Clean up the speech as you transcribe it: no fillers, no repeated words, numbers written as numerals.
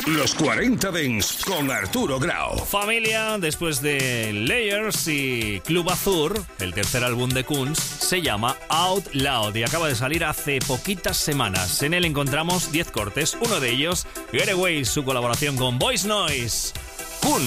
Los 40 Dents con Arturo Grau. Familia, después de Layers y Club Azur, el tercer álbum de Kunz se llama Out Loud y acaba de salir hace poquitas semanas. En él encontramos 10 cortes, uno de ellos, Getaway, su colaboración con Voice Noise.